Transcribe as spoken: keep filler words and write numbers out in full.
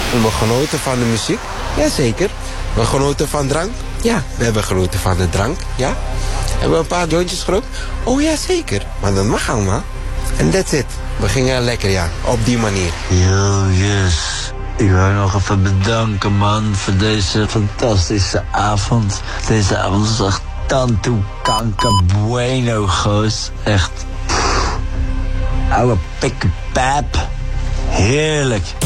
En we genoten van de muziek? Jazeker. We genoten van drank? Ja, we hebben genoten van de drank, ja. Hebben we een paar jointjes gerookt? Oh ja, zeker. Maar dat mag allemaal. En that's it. We gingen lekker, ja. Op die manier. Yo, yes. Ik wil nog even bedanken, man, voor deze fantastische avond. Deze avond is echt tanto kanker bueno, goos. Echt. Oude pikkenpijp. Heerlijk.